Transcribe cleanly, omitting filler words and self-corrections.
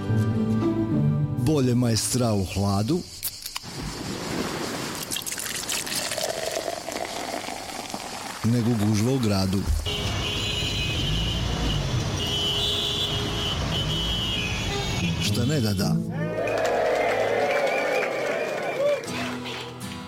Bolje majstra u hladu nego gužva u gradu. Šta ne da da.